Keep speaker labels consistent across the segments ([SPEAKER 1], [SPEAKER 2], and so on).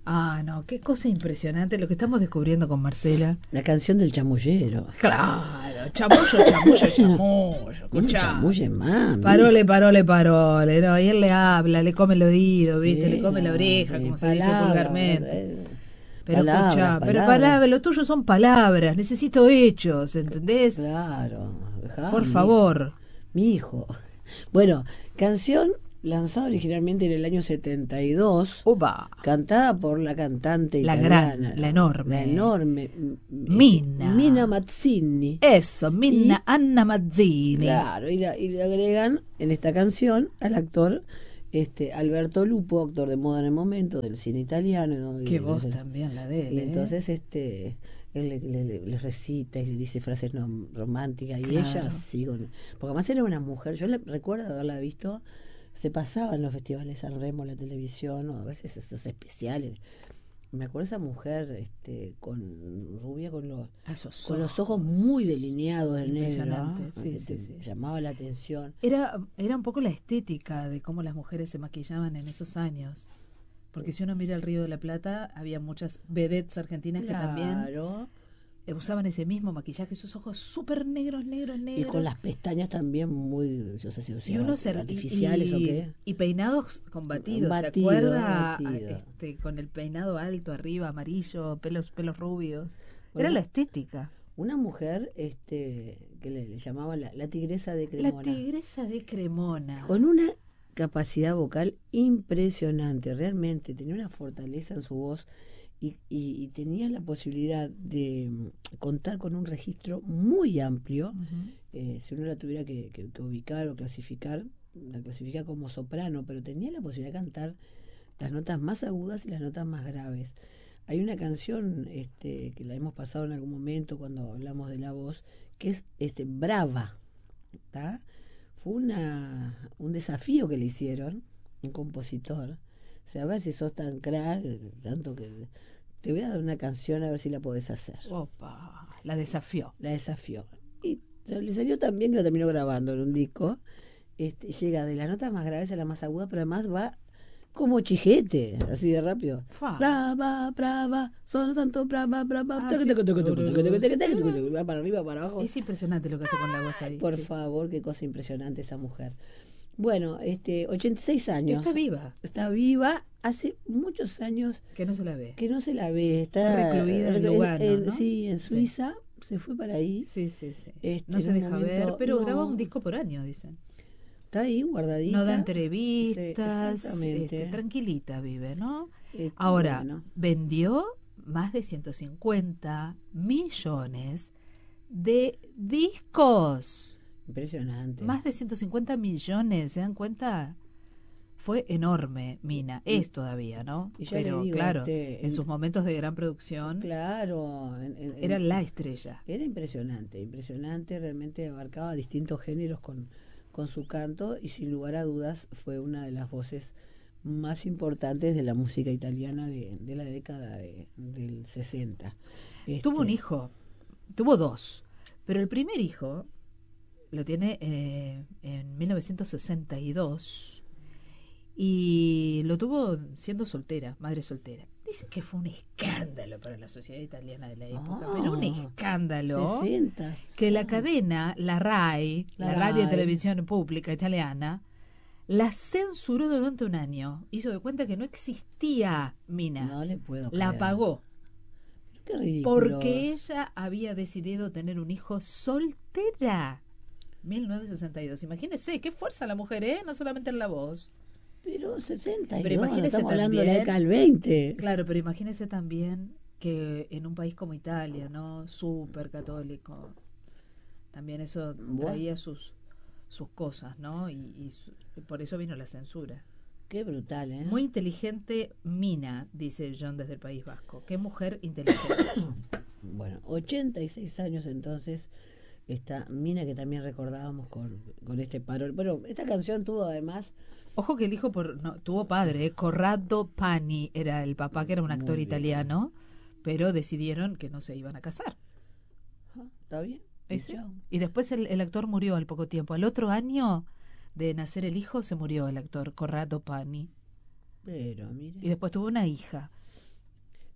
[SPEAKER 1] Ah, no, qué cosa impresionante lo que estamos descubriendo con Marcela.
[SPEAKER 2] La canción del chamullero.
[SPEAKER 1] Claro, chamullo,
[SPEAKER 2] No me
[SPEAKER 1] escuchá.
[SPEAKER 2] chamulles más.
[SPEAKER 1] Parole, no, y él le habla, le come el oído, ¿viste? Le come la oreja, como se dice vulgarmente. Pero escuchá, pero palabras, lo tuyo son palabras, necesito hechos, ¿entendés?
[SPEAKER 2] Claro.
[SPEAKER 1] Por favor.
[SPEAKER 2] Mi hijo. Bueno, canción lanzada originalmente en el año 72,
[SPEAKER 1] Upa.
[SPEAKER 2] cantada por la cantante
[SPEAKER 1] La
[SPEAKER 2] italiana,
[SPEAKER 1] gran, la enorme
[SPEAKER 2] Mina Mazzini.
[SPEAKER 1] Eso, Anna Mazzini.
[SPEAKER 2] Claro, y le agregan en esta canción al actor Alberto Lupo, actor de moda en el momento del cine italiano, ¿no?
[SPEAKER 1] Qué voz también la de él.
[SPEAKER 2] Y entonces él le recita y le dice frases románticas, y ella así porque además era una mujer, yo recuerdo haberla visto, se pasaba en los festivales San Remo, la televisión, o a veces estos especiales. Me acuerdo esa mujer con rubia, con los ojos muy delineados de negro, sí. Llamaba la atención.
[SPEAKER 1] Era un poco la estética de cómo las mujeres se maquillaban en esos años. Porque si uno mira el Río de la Plata, había muchas vedettes argentinas que también usaban ese mismo maquillaje, esos ojos súper negros.
[SPEAKER 2] Y con las pestañas también muy, yo sé si usaban,
[SPEAKER 1] y unos
[SPEAKER 2] artificiales o qué.
[SPEAKER 1] Y peinados combatidos, ¿se acuerda? Con el peinado alto arriba, amarillo, pelos rubios. Bueno, era la estética.
[SPEAKER 2] Una mujer que le llamaban la tigresa de Cremona.
[SPEAKER 1] La tigresa de Cremona.
[SPEAKER 2] Con una capacidad vocal impresionante, realmente tenía una fortaleza en su voz y tenía la posibilidad de contar con un registro muy amplio. Si uno la tuviera que ubicar o clasificar, la clasifica como soprano, pero tenía la posibilidad de cantar las notas más agudas y las notas más graves. Hay una canción que la hemos pasado en algún momento cuando hablamos de la voz, que es Brava, ¿tá? Fue un desafío que le hicieron un compositor. O sea, a ver si sos tan crack, tanto que te voy a dar una canción a ver si la podés hacer.
[SPEAKER 1] Opa, la desafió.
[SPEAKER 2] Y le salió tan bien que la terminó grabando en un disco. Llega de las notas más graves a la más aguda, pero además va como chijete, así de rápido. Brava, son tanto brava. Va para arriba, para abajo.
[SPEAKER 1] Es impresionante lo que hace con la voz ahí.
[SPEAKER 2] Por favor, qué cosa impresionante esa mujer. Bueno, 86 años. Está viva. Hace muchos años
[SPEAKER 1] que no se la ve.
[SPEAKER 2] Está
[SPEAKER 1] recluida en Lugano, ¿no?
[SPEAKER 2] Sí, en Suiza. Se fue para ahí.
[SPEAKER 1] Sí. No se deja ver, pero graba un disco por año, dicen.
[SPEAKER 2] Está ahí guardadita.
[SPEAKER 1] No da entrevistas. Tranquilita vive, ¿no? Ahora, vendió más de 150 millones de discos.
[SPEAKER 2] Impresionante.
[SPEAKER 1] Más de 150 millones, ¿se dan cuenta? Fue enorme, Mina. Es todavía, ¿no? Pero digo, claro, en sus momentos de gran producción.
[SPEAKER 2] Claro.
[SPEAKER 1] Era la estrella.
[SPEAKER 2] Era impresionante. Realmente abarcaba distintos géneros con su canto y sin lugar a dudas fue una de las voces más importantes de la música italiana de la década del 60.
[SPEAKER 1] Tuvo un hijo. Tuvo dos. Pero el primer hijo lo tiene en 1962 y lo tuvo siendo soltera, madre soltera. Dicen que fue un escándalo para la sociedad italiana de la época, pero un escándalo
[SPEAKER 2] 60.
[SPEAKER 1] Que la cadena, la RAI, la Radio y Televisión Pública Italiana, la censuró durante un año. Hizo de cuenta que no existía Mina.
[SPEAKER 2] No le puedo
[SPEAKER 1] la
[SPEAKER 2] creer.
[SPEAKER 1] Apagó.
[SPEAKER 2] Qué ridículo.
[SPEAKER 1] Porque ella había decidido tener un hijo soltera. 1962. Imagínese, qué fuerza la mujer, no solamente en la voz.
[SPEAKER 2] Pero 62,
[SPEAKER 1] pero imagínese
[SPEAKER 2] estamos
[SPEAKER 1] también,
[SPEAKER 2] hablando de la década del 20.
[SPEAKER 1] Claro, pero imagínese también que en un país como Italia, ¿no? Súper católico, también eso traía sus cosas, ¿no? Y por eso vino la censura.
[SPEAKER 2] Qué brutal, ¿eh?
[SPEAKER 1] Muy inteligente Mina, dice John desde el País Vasco. Qué mujer inteligente.
[SPEAKER 2] Bueno, 86 años entonces esta Mina que también recordábamos con este paro. Bueno, esta canción tuvo además...
[SPEAKER 1] Ojo que el hijo tuvo padre, Corrado Pani era el papá, que era un actor italiano, pero decidieron que no se iban a casar.
[SPEAKER 2] ¿Está bien?
[SPEAKER 1] Y después el actor murió al poco tiempo. Al otro año de nacer el hijo se murió el actor Corrado Pani.
[SPEAKER 2] Pero, mire.
[SPEAKER 1] Y después tuvo una hija.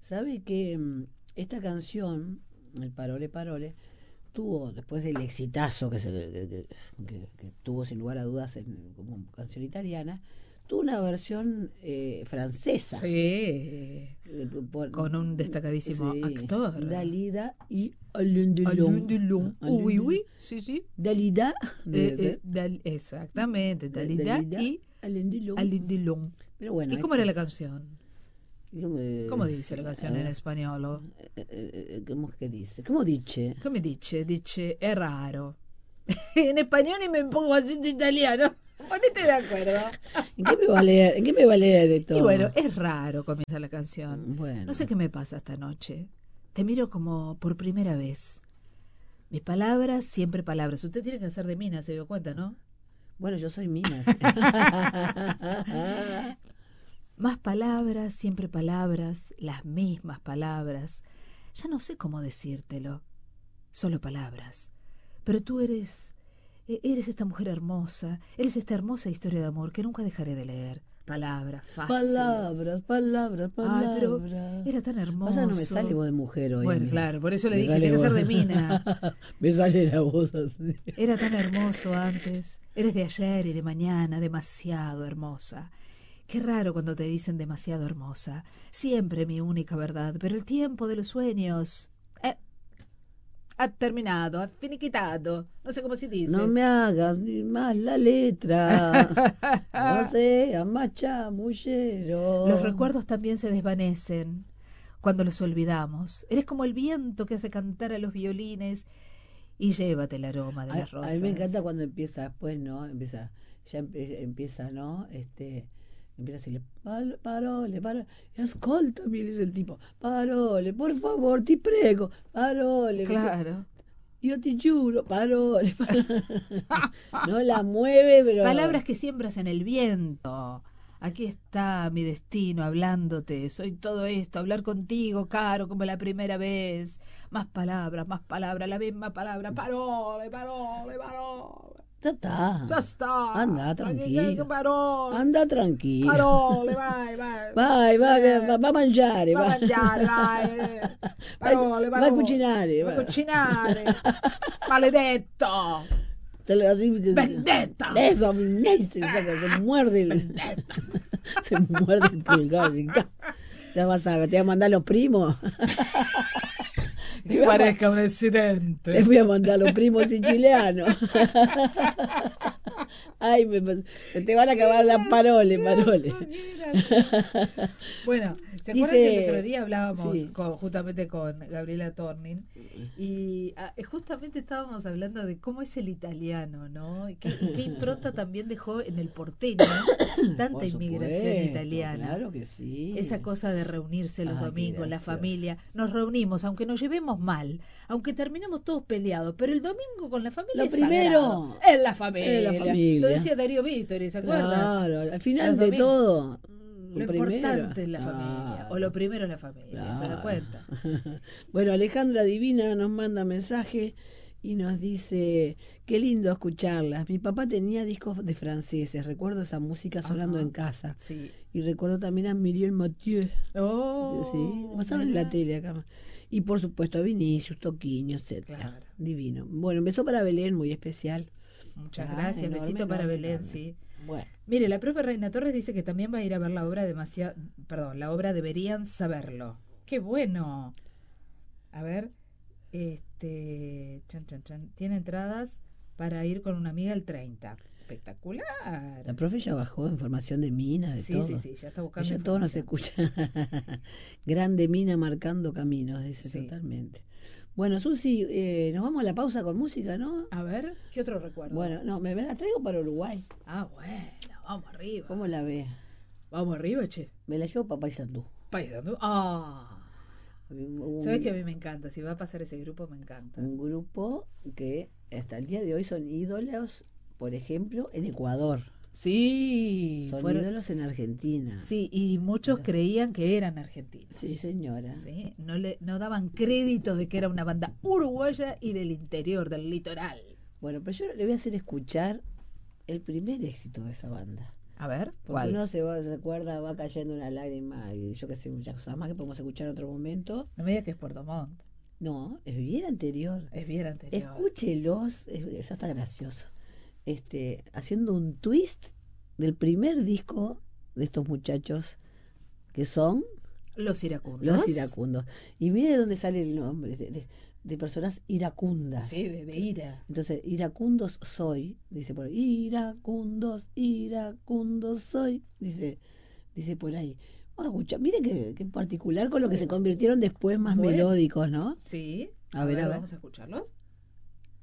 [SPEAKER 2] ¿Sabe que esta canción, el Parole Parole, tuvo, después del exitazo que tuvo sin lugar a dudas como canción italiana, tuvo una versión francesa.
[SPEAKER 1] Sí, con un destacadísimo actor.
[SPEAKER 2] Dalida y Alain Delon.
[SPEAKER 1] Alain Delon. Oui, oui, sí, sí.
[SPEAKER 2] Dalida.
[SPEAKER 1] Exactamente, Dalida y
[SPEAKER 2] Alain Delon.
[SPEAKER 1] Alain Delon.
[SPEAKER 2] Pero bueno,
[SPEAKER 1] ¿Y cómo era la canción? ¿Cómo dice la canción en español?
[SPEAKER 2] ¿Qué dice? ¿Cómo dice?
[SPEAKER 1] Come dice? Dice, è raro. En español y me pongo así de italiano. Ponete de acuerdo.
[SPEAKER 2] ¿En qué me va a leer? ¿En qué me va a leer esto?
[SPEAKER 1] Y bueno, es raro, comienza la canción.
[SPEAKER 2] Bueno.
[SPEAKER 1] No sé qué me pasa esta noche. Te miro como por primera vez. Mis palabras, siempre palabras. Usted tiene que hacer de Mina, se dio cuenta, ¿no?
[SPEAKER 2] Bueno, yo soy Minas.
[SPEAKER 1] Más palabras, siempre palabras, las mismas palabras. Ya no sé cómo decírtelo. Solo palabras. Pero tú eres esta mujer hermosa, eres esta hermosa historia de amor que nunca dejaré de leer. Palabras fáciles.
[SPEAKER 2] Palabras.
[SPEAKER 1] Ay, pero era tan hermoso.
[SPEAKER 2] Pasa, no me sale voz de mujer hoy.
[SPEAKER 1] Bueno, claro, por eso le dije, tiene que ser de Mina.
[SPEAKER 2] Me sale la voz así.
[SPEAKER 1] Era tan hermoso antes. Eres de ayer y de mañana, demasiado hermosa. Qué raro cuando te dicen demasiado hermosa. Siempre mi única verdad, pero el tiempo de los sueños ha terminado, ha finiquitado. No sé cómo se dice.
[SPEAKER 2] No me hagas ni más la letra. No sea más chamullero.
[SPEAKER 1] Los recuerdos también se desvanecen cuando los olvidamos. Eres como el viento que hace cantar a los violines y llévate el aroma de las rosas.
[SPEAKER 2] A mí me encanta cuando empieza después, ¿no? Empieza, ¿no? Empieza a decirle, parole, y ascoltami, dice el tipo, parole, por favor, ti prego, parole.
[SPEAKER 1] Claro.
[SPEAKER 2] Yo te juro, parole. No la mueve, pero...
[SPEAKER 1] Palabras que siembras en el viento. Aquí está mi destino hablándote. Soy todo esto, hablar contigo, caro, como la primera vez. Más palabras, la misma palabra. Parole.
[SPEAKER 2] Ya está. Anda, tranquilo.
[SPEAKER 1] Parole.
[SPEAKER 2] Anda tranquilo.
[SPEAKER 1] Parole, vai.
[SPEAKER 2] Va a mangiare.
[SPEAKER 1] Va. Parole.
[SPEAKER 2] Va a cucinare.
[SPEAKER 1] Va a cucinare. Maledetto.
[SPEAKER 2] Así,
[SPEAKER 1] Vendetta.
[SPEAKER 2] Eso, se muerde se muerde el pulgar. Ya vas a ver, te voy a mandar los primos.
[SPEAKER 1] Que parezca un accidente.
[SPEAKER 2] Te voy a mandar los primos sicilianos. Ay, se te van a acabar las parole.
[SPEAKER 1] Bueno, ¿se acuerdan que el otro día hablábamos justamente con Gabriela Tornin? Y justamente estábamos hablando de cómo es el italiano, ¿no? Y qué impronta también dejó en el porteño tanta inmigración italiana.
[SPEAKER 2] Claro que sí.
[SPEAKER 1] Esa cosa de reunirse los domingos, la familia. Nos reunimos, aunque nos llevemos mal, aunque terminemos todos peleados, pero el domingo con la familia
[SPEAKER 2] lo primero
[SPEAKER 1] es la familia. Lo decía Darío Vittori, ¿se acuerdan?
[SPEAKER 2] Claro, al final de todo.
[SPEAKER 1] Lo importante es la familia, o lo primero es la familia, ¿se da cuenta?
[SPEAKER 2] Bueno, Alejandra Divina nos manda mensaje y nos dice, qué lindo escucharlas. Mi papá tenía discos de franceses, recuerdo esa música sonando en casa.
[SPEAKER 1] Sí.
[SPEAKER 2] Y recuerdo también a Muriel Mathieu.
[SPEAKER 1] Oh,
[SPEAKER 2] pasaba en la tele acá. Y por supuesto a Vinicius, Toquinho, etcétera.
[SPEAKER 1] Claro.
[SPEAKER 2] Divino. Bueno, un beso para Belén, muy especial.
[SPEAKER 1] Muchas gracias, besito para Belén, sí.
[SPEAKER 2] Bueno.
[SPEAKER 1] Mire, la profe Reina Torres dice que también va a ir a ver la obra la obra Deberían Saberlo. ¡Qué bueno! A ver, tiene entradas para ir con una amiga el 30. Espectacular.
[SPEAKER 2] La profe ya bajó información de Mina, de todo.
[SPEAKER 1] Sí, ya está buscando
[SPEAKER 2] Ella todo nos escucha. Grande Mina marcando caminos, dice totalmente. Bueno, Susi, nos vamos a la pausa con música, ¿no?
[SPEAKER 1] A ver, ¿qué otro recuerdo?
[SPEAKER 2] Bueno, no, me la traigo para Uruguay.
[SPEAKER 1] Ah, bueno, vamos arriba.
[SPEAKER 2] ¿Cómo la ve?
[SPEAKER 1] Vamos arriba, che.
[SPEAKER 2] Me la llevo para Paysandú.
[SPEAKER 1] Paysandú, ¿sabes que a mí me encanta? Si va a pasar ese grupo, me encanta.
[SPEAKER 2] Un grupo que hasta el día de hoy son ídolos, por ejemplo, en Ecuador.
[SPEAKER 1] Sí.
[SPEAKER 2] Son ídolos en Argentina.
[SPEAKER 1] Sí, y muchos creían que eran argentinos.
[SPEAKER 2] Sí, señora.
[SPEAKER 1] Sí, no daban crédito de que era una banda uruguaya y del interior, del litoral.
[SPEAKER 2] Bueno, pero yo le voy a hacer escuchar el primer éxito de esa banda.
[SPEAKER 1] A ver,
[SPEAKER 2] Porque
[SPEAKER 1] ¿cuál?
[SPEAKER 2] uno se acuerda, va cayendo una lágrima y yo qué sé, muchas cosas más que podemos escuchar en otro momento.
[SPEAKER 1] No me digas que es Puerto Montt.
[SPEAKER 2] No, es bien anterior.
[SPEAKER 1] Es bien anterior.
[SPEAKER 2] Escúchelos, es hasta gracioso. Haciendo un twist del primer disco de estos muchachos que son
[SPEAKER 1] Los iracundos.
[SPEAKER 2] los iracundos. Y mire de dónde sale el nombre, de personas iracundas.
[SPEAKER 1] Sí, de ira.
[SPEAKER 2] Entonces, iracundos soy, dice por ahí, iracundos soy, dice por ahí. Vamos a escuchar, miren qué particular con lo que se convirtieron después más
[SPEAKER 1] Bueno.
[SPEAKER 2] melódicos, ¿no?
[SPEAKER 1] Sí.
[SPEAKER 2] A ver, a ver.
[SPEAKER 1] Vamos a escucharlos.